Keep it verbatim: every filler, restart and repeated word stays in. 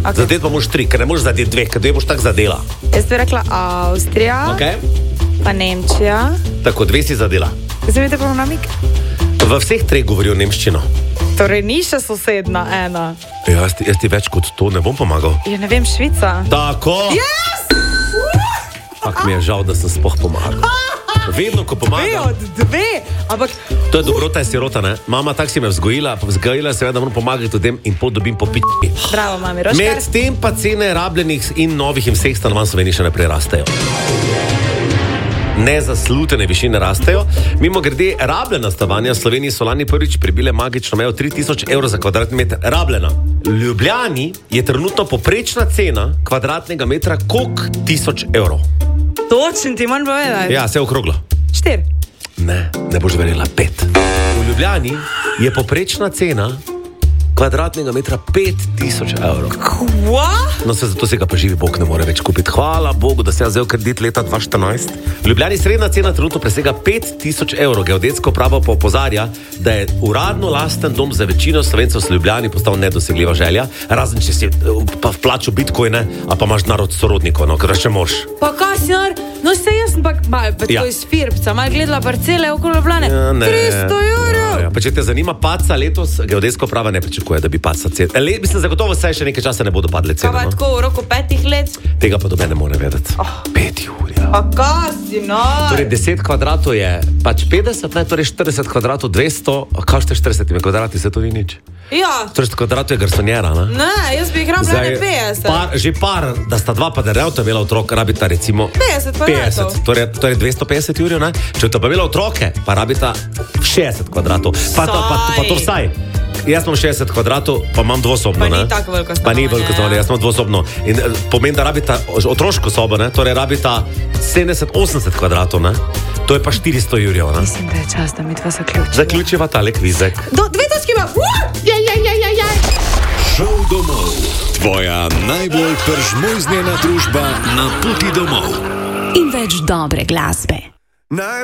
Okay. Zadeti pa moš tri, ker ne moš zadeti dveh, ker dve boš tak zadela. Jaz bi rekla Avstrija, Okay? pa Nemčija. Tako, dve si zadela. Zdaj vidite pa namik? V vseh treh govorijo nemščino. Torej ni še sosedna ena. Ja, jaz, ti, jaz ti več kot to ne bom pomagal. Ja, ne vem, Švica. Tako! Yes! Ak mi je žal, da sem spoh pomagal. Vedno, ko Dve pomagam. od dve, ampak To je dobrota, je sirota, ne? Mama tak si me vzgojila, vzgojila seveda, da moram pomagati ljudem in pot dobim po pički. bravo, mami, Roškar. Med tem pa cene rabljenih in novih in vseh stanovanj v Sloveniji še naprej rastejo. Nezaslutene višine rastejo. Mimo grede, rabljena stanovanja v Sloveniji so lani prvič prebile magično mejo tri tisoč evrov za kvadratni meter. Rabljena. V Ljubljani je trenutno poprečna cena kvadratnega metra koliko tisoč evrov. Točen ti manj povedaj. Ja, se je okroglo. Štir. Ne, ne boš verjela, pet. V Ljubljani je poprečna cena kvadratnega metra pet tisoč evrov. Kva? No, se zato se ga pa živi Bog ne more več kupiti. Hvala Bogu, da se je vzel kredit leta dva tisoč štirinajst. V Ljubljani srednja cena trenutno presega pet tisoč evrov. Geodetsko pravo pa opozarja, da je uradno lasten dom za večino Slovencev v Ljubljani postal nedosegljiva želja, razen če si pa vplačal bitcoine, a pa imaš narod sorodnikov, no, ker še moš. Pa kaj si nar? No, se jaz sem pa malo, pa Ja. to iz Firbca, malo gledala parcele okolo Ljubljane. Ja, ne. tristo evrov. Ja, pa če te zanima paca letos, geodetsko prava ne pričakuje, da bi paca cen. Le, mislim, zagotovo se še nekaj časa ne bodo padle cene. Kaj pa No? tako v roku petih let? Tega pa dobe ne more vedeti. Oh. Pet Jurija. Pa kaj si nar? Torej, deset kvadratov je pač petdeset, ne, torej štirideset kvadratov, dvesto, a kaj ste štirideset kvadrati, se to ni nič. Ja. štirideset kvadratov je garsonjera, ne? Ne, jaz bi jih rabila ne petdeset. par, že par, da sta dva, pa da ne avto imela otrok, rabita recimo petdeset kvadratov. petdeset, torej, torej dvesto petdeset jurjev, ne? Če ta pa imela otroke, pa rabita šestdeset kvadratov. Pa, to, pa, pa to vsaj. Jaz imam šestdeset kvadratov, pa imam dvosobno, Pa ni ne? tako veliko Pa ni stanovanje, veliko ja. stanovanje, jaz imam dvosobno. In eh, pomeni, da rabita otroško sobo, ne? Torej rabita sedemdeset osemdeset kvadratov, ne? To je pa štiristo jurjev, ne? Mislim, da je čas, da mi dva zaključimo. Zaključiva tale kvizek. Do, dve točki ima. Ja, ja, ja, ja, ja. Šel domov. Tvoja najbolj kržmojznjena družba na poti domov. In več dobre glasbe.